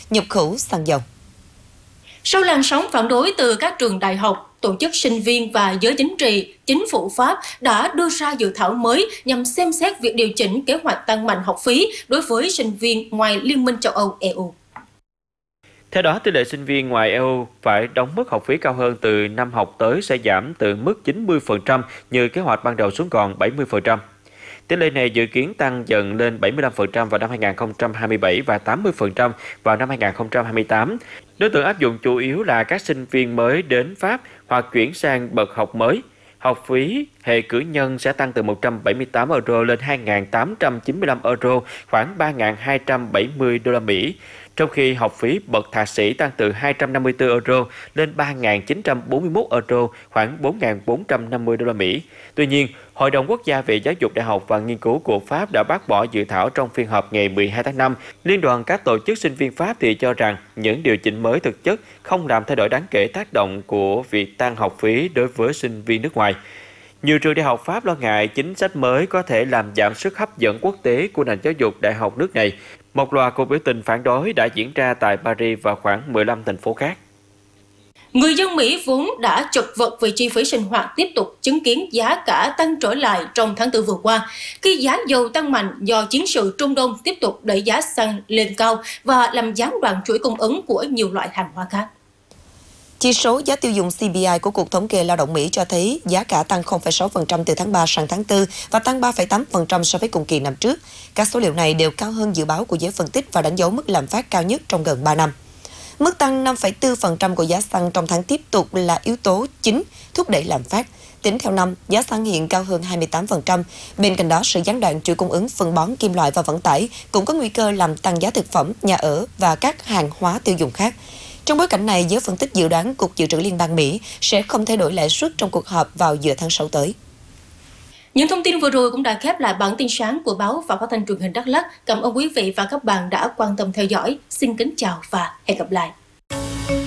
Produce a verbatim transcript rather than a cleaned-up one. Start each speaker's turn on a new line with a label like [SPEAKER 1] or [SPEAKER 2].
[SPEAKER 1] nhập khẩu xăng dầu.
[SPEAKER 2] Sau làn sóng phản đối từ các trường đại học, tổ chức sinh viên và giới chính trị, chính phủ Pháp đã đưa ra dự thảo mới nhằm xem xét việc điều chỉnh kế hoạch tăng mạnh học phí đối với sinh viên ngoài Liên minh châu Âu E U.
[SPEAKER 3] Theo đó, tỷ lệ sinh viên ngoài E U phải đóng mức học phí cao hơn từ năm học tới sẽ giảm từ mức chín mươi phần trăm như kế hoạch ban đầu xuống còn bảy mươi phần trăm. Tỷ lệ này dự kiến tăng dần lên bảy mươi lăm phần trăm vào năm hai nghìn không trăm hai mươi bảy và tám mươi phần trăm vào năm hai nghìn không trăm hai mươi tám. Đối tượng áp dụng chủ yếu là các sinh viên mới đến Pháp hoặc chuyển sang bậc học mới. Học phí hệ cử nhân sẽ tăng từ một trăm bảy mươi tám euro lên hai nghìn tám trăm chín mươi lăm euro, khoảng ba nghìn hai trăm bảy mươi đô la Mỹ. Trong khi học phí bậc thạc sĩ tăng từ hai trăm năm mươi tư euro lên ba nghìn chín trăm bốn mươi mốt euro, khoảng bốn nghìn bốn trăm năm mươi đô la Mỹ. Tuy nhiên, Hội đồng Quốc gia về Giáo dục Đại học và Nghiên cứu của Pháp đã bác bỏ dự thảo trong phiên họp ngày mười hai tháng năm. Liên đoàn các tổ chức sinh viên Pháp thì cho rằng những điều chỉnh mới thực chất không làm thay đổi đáng kể tác động của việc tăng học phí đối với sinh viên nước ngoài. Nhiều trường đại học Pháp lo ngại chính sách mới có thể làm giảm sức hấp dẫn quốc tế của nền giáo dục đại học nước này. Một loạt cuộc biểu tình phản đối đã diễn ra tại Paris và khoảng mười lăm thành phố khác.
[SPEAKER 2] Người dân Mỹ vốn đã chật vật vì chi phí sinh hoạt tiếp tục chứng kiến giá cả tăng trở lại trong tháng tư vừa qua, khi giá dầu tăng mạnh do chiến sự Trung Đông tiếp tục đẩy giá xăng lên cao và làm gián đoạn chuỗi cung ứng của nhiều loại hàng hóa khác.
[SPEAKER 1] Chỉ số giá tiêu dùng C P I của Cục Thống kê Lao động Mỹ cho thấy giá cả tăng không phẩy sáu phần trăm từ tháng ba sang tháng tư và tăng ba phẩy tám phần trăm so với cùng kỳ năm trước. Các số liệu này đều cao hơn dự báo của giới phân tích và đánh dấu mức lạm phát cao nhất trong gần ba năm. Mức tăng năm phẩy bốn phần trăm của giá xăng trong tháng tiếp tục là yếu tố chính thúc đẩy lạm phát. Tính theo năm, giá xăng hiện cao hơn hai mươi tám phần trăm. Bên cạnh đó, sự gián đoạn chuỗi cung ứng phân bón, kim loại và vận tải cũng có nguy cơ làm tăng giá thực phẩm, nhà ở và các hàng hóa tiêu dùng khác. Trong bối cảnh này, giới phân tích dự đoán Cục Dự trữ Liên bang Mỹ sẽ không thay đổi lãi suất trong cuộc họp vào giữa tháng sáu tới.
[SPEAKER 2] Những thông tin vừa rồi cũng đã khép lại bản tin sáng của báo và phát thanh truyền hình Đắk Lắk. Cảm ơn quý vị và các bạn đã quan tâm theo dõi. Xin kính chào và hẹn gặp lại.